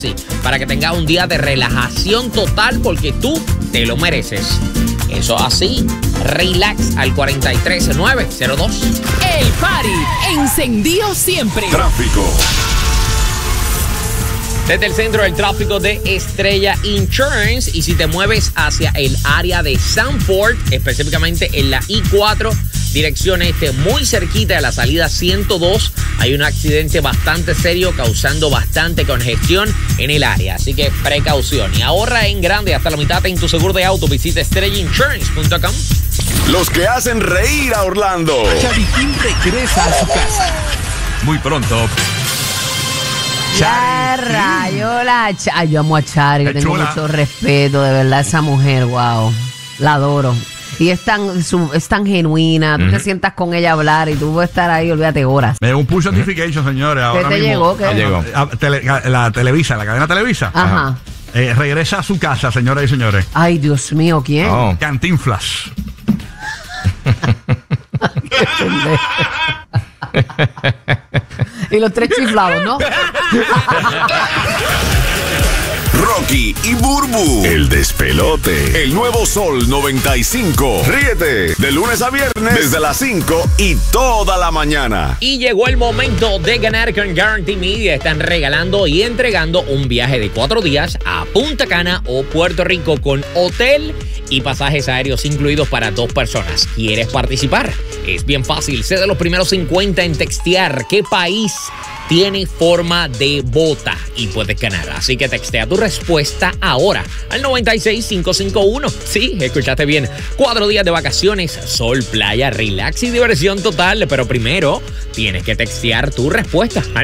Sí, para que tengas un día de relajación total porque tú te lo mereces. Eso así, relax al 43902. El party encendido siempre. Tráfico. Desde el centro del tráfico de Estrella Insurance, y si te mueves hacia el área de Sanford, específicamente en la I4, dirección este, muy cerquita de la salida 102, hay un accidente bastante serio causando bastante congestión en el área, así que precaución y ahorra en grande hasta la mitad en tu seguro de auto. Visita estrellainsurance.com. Los que hacen reír a Orlando. Charitín regresa a su casa. Muy pronto. Ya rayo, yo amo a Chari, Qué tengo chula. mucho respeto, de verdad, esa mujer, wow, la adoro. Y es tan genuina, tú te sientas con ella a hablar y tú puedes estar ahí, olvídate, horas. Un push notification, señores. Ahora te mismo. llegó? ¿Qué? Llegó. La Televisa, la cadena Televisa. Ajá. Regresa a su casa, señoras y señores. Ay, Dios mío, ¿quién? Oh. Cantinflas. Y los tres chiflados, ¿no? Rocky y Burbu. El despelote. El nuevo Sol 95. Ríete de lunes a viernes desde las 5 y toda la mañana. Y llegó el momento de ganar con Guarantee Media. Están regalando y entregando un viaje de 4 días a Punta Cana o Puerto Rico con hotel y pasajes aéreos incluidos para 2 personas. ¿Quieres participar? Es bien fácil. Sé de los primeros 50 en textear qué país tiene forma de bota y puedes ganar. Así que textea tu respuesta ahora al 96551. Sí, escuchaste bien. 4 días de vacaciones, sol, playa, relax y diversión total. Pero primero tienes que textear tu respuesta al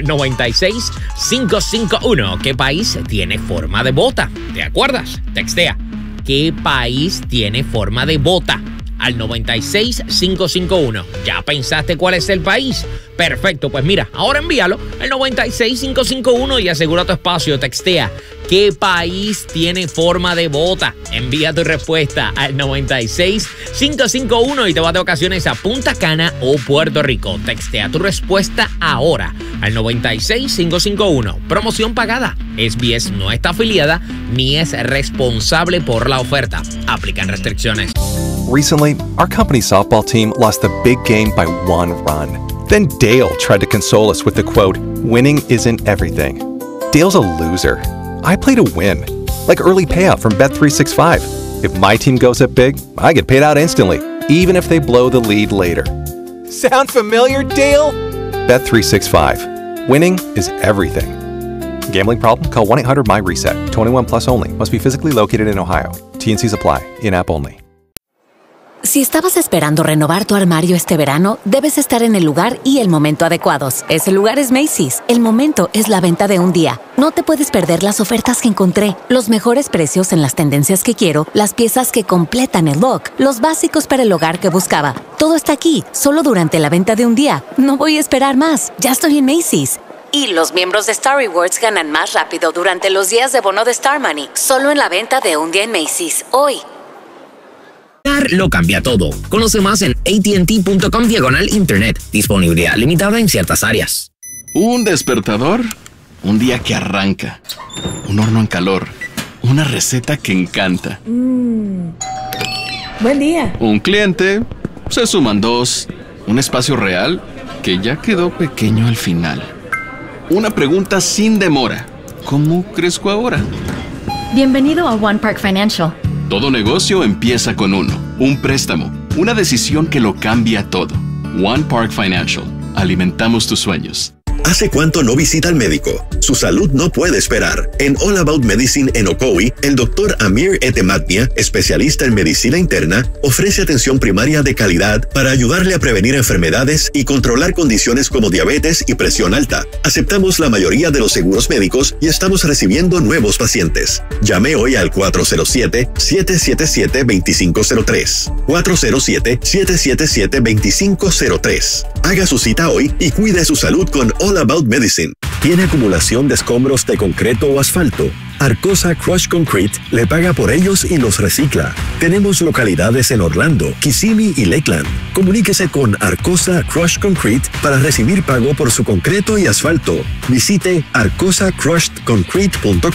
96551. ¿Qué país tiene forma de bota? ¿Te acuerdas? Textea. ¿Qué país tiene forma de bota? Al 96551. ¿Ya pensaste cuál es el país? Perfecto, pues mira, ahora envíalo al 96551 y asegura tu espacio. Textea, ¿qué país tiene forma de bota? Envía tu respuesta al 96551 y te vas de vacaciones a Punta Cana o Puerto Rico. Textea tu respuesta ahora al 96551. Promoción pagada. SBS no está afiliada ni es responsable por la oferta. Aplican restricciones. Recently, our company's softball team lost the big game by 1 run. Then Dale tried to console us with the quote, "Winning isn't everything." Dale's a loser. I play to win, like early payout from Bet365. If my team goes up big, I get paid out instantly, even if they blow the lead later. Sound familiar, Dale? Bet365. Winning is everything. Gambling problem? Call 1-800-MY-RESET. 21 plus only. Must be physically located in Ohio. T&Cs apply. In-app only. Si estabas esperando renovar tu armario este verano, debes estar en el lugar y el momento adecuados. Ese lugar es Macy's. El momento es la venta de un día. No te puedes perder las ofertas que encontré, los mejores precios en las tendencias que quiero, las piezas que completan el look, los básicos para el hogar que buscaba. Todo está aquí, solo durante la venta de un día. No voy a esperar más. Ya estoy en Macy's. Y los miembros de Star Rewards ganan más rápido durante los días de bono de Star Money. Solo en la venta de un día en Macy's. Hoy. Lo cambia todo. Conoce más en AT&T.com/internet. Disponibilidad limitada en ciertas áreas. Un despertador, un día que arranca, un horno en calor, una receta que encanta. Buen día. Un cliente, se suman 2, un espacio real que ya quedó pequeño al final. Una pregunta sin demora. ¿Cómo crezco ahora? Bienvenido a One Park Financial. Todo negocio empieza con uno. Un préstamo. Una decisión que lo cambia todo. One Park Financial. Alimentamos tus sueños. ¿Hace cuánto no visita al médico? Su salud no puede esperar. En All About Medicine en Ocoee, el Dr. Amir Etematnia, especialista en medicina interna, ofrece atención primaria de calidad para ayudarle a prevenir enfermedades y controlar condiciones como diabetes y presión alta. Aceptamos la mayoría de los seguros médicos y estamos recibiendo nuevos pacientes. Llame hoy al 407-777-2503. 407-777-2503. Haga su cita hoy y cuide su salud con All About Medicine. ¿Tiene acumulación de escombros de concreto o asfalto? Arcosa Crush Concrete le paga por ellos y los recicla. Tenemos localidades en Orlando, Kissimmee y Lakeland. Comuníquese con Arcosa Crush Concrete para recibir pago por su concreto y asfalto. Visite arcosacrushedconcrete.com